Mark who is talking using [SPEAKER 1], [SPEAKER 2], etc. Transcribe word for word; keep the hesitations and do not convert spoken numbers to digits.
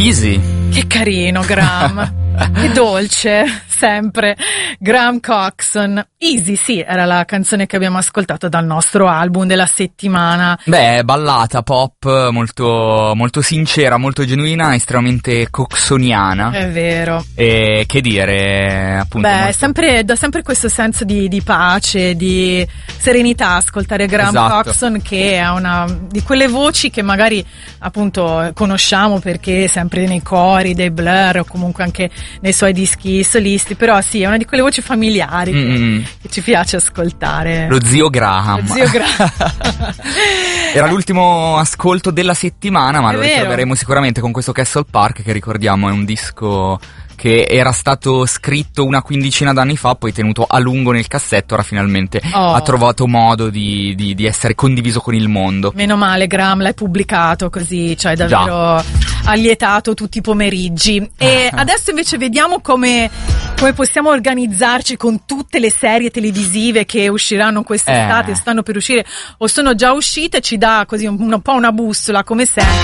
[SPEAKER 1] Easy.
[SPEAKER 2] Che carino, Graham. Che dolce, sempre. Graham Coxon. Easy, sì, era la canzone che abbiamo ascoltato dal nostro album della settimana.
[SPEAKER 1] Beh, ballata, pop, molto, molto sincera, molto genuina, estremamente coxoniana.
[SPEAKER 2] È vero.
[SPEAKER 1] E che dire, appunto.
[SPEAKER 2] Beh,
[SPEAKER 1] molto...
[SPEAKER 2] sempre, dà sempre questo senso di, di pace, di serenità ascoltare Graham
[SPEAKER 1] esatto.
[SPEAKER 2] Coxon, che è una di quelle voci che magari appunto conosciamo perché sempre nei cori dei Blur o comunque anche nei suoi dischi solisti, però sì, è una di quelle voci familiari che, che ci piace ascoltare.
[SPEAKER 1] Lo zio Graham.
[SPEAKER 2] Lo zio Graham.
[SPEAKER 1] Era l'ultimo ascolto della settimana, ma
[SPEAKER 2] è
[SPEAKER 1] lo
[SPEAKER 2] vero.
[SPEAKER 1] ritroveremo sicuramente con questo Castle Park, che ricordiamo è un disco che era stato scritto una quindicina d'anni fa, poi tenuto a lungo nel cassetto, ora finalmente
[SPEAKER 2] oh.
[SPEAKER 1] ha trovato modo di, di, di essere condiviso con il mondo.
[SPEAKER 2] Meno male, Graham l'hai pubblicato così, cioè davvero allietato tutti i pomeriggi. E adesso invece vediamo come, come possiamo organizzarci con tutte le serie televisive che usciranno quest'estate,
[SPEAKER 1] eh.
[SPEAKER 2] stanno per uscire o sono già uscite, ci dà così un, un po' una bussola come sempre.